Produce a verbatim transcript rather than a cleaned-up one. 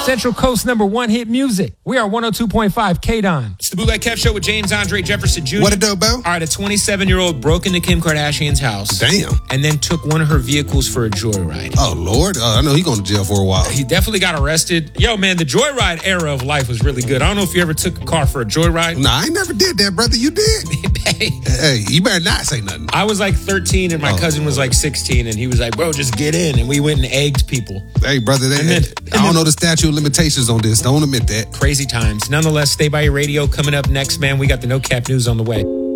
Central Coast number one hit music. We are one oh two point five K-Don. It's the Bootleg Kev Show with James Andre Jefferson Junior What a dope, Bo? All right, a twenty-seven-year-old broke into Kim Kardashian's house. Damn. And then took one of her vehicles for a joyride. Oh, Lord. Uh, I know he's going to jail for a while. He definitely got arrested. Yo, man, the joyride era of life was really good. I don't know if you ever took a car for a joyride. Nah, I never did that, brother. You did? Hey. Hey, you better not say nothing. I was like thirteen and my Oh, cousin was like sixteen and he was like, bro, just get in. And we went and egged people. Hey, brother, they, And then- I don't and then- know the statute of limitations on this. Don't admit that. Crazy times. Nonetheless, stay by your radio. Coming up next, man, we got the No Cap News on the way.